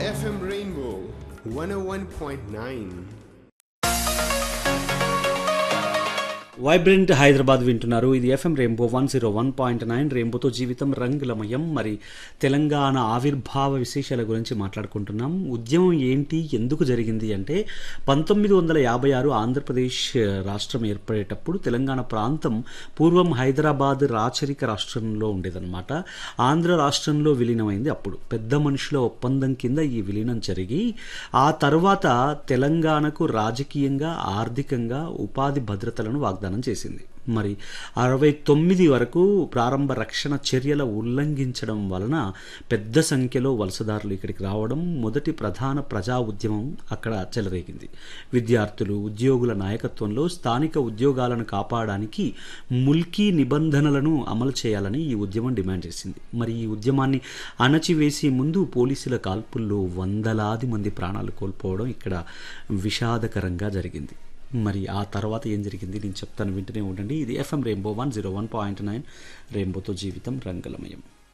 FM Rainbow 101.9. Vibrant Hyderabad వింటున్నారు. ఇది FM rainbow 101.9. రెయిన్బోతో జీవితం రంగులమయం. మరి తెలంగాణ ఆవిర్భావ విశేషాల గురించి మాట్లాడుకుంటున్నాం. ఉద్యమం ఏంటి, ఎందుకు జరిగింది అంటే 1956 ఆంధ్రప్రదేశ్ రాష్ట్రం ఏర్పడేటప్పుడు తెలంగాణ ప్రాంతం పూర్వం హైదరాబాద్ రాచరిక రాష్ట్రంలో ఉండేదన్నమాట. ఆంధ్ర రాష్ట్రంలో విలీనమైంది. అప్పుడు పెద్ద మనుషుల ఒప్పందం కింద ఈ విలీనం జరిగి ఆ తర్వాత తెలంగాణకు రాజకీయంగా, ఆర్థికంగా ఉపాధి భద్రతలను వాగ్దానం చేసింది. మరి 69 వరకు ప్రారంభ రక్షణ చర్యల ఉల్లంఘించడం వలన పెద్ద సంఖ్యలో వలసదారులు ఇక్కడికి రావడం మొదటి ప్రధాన ప్రజా ఉద్యమం అక్కడ చెలరేగింది. విద్యార్థులు, ఉద్యోగుల నాయకత్వంలో స్థానిక ఉద్యోగాలను కాపాడడానికి ముల్కీ నిబంధనలను అమలు చేయాలని ఈ ఉద్యమం డిమాండ్ చేసింది. మరి ఈ ఉద్యమాన్ని అణచివేసే ముందు పోలీసుల కాల్పుల్లో వందలాది మంది ప్రాణాలు కోల్పోవడం ఇక్కడ విషాదకరంగా జరిగింది. మరి ఆ తర్వాత ఏం జరిగింది నేను చెప్తాను, వింటూనే ఉండండి. ఇది ఎఫ్ఎం రెయిన్బో 101.9. రెయిన్బోతో జీవితం రంగులమయం.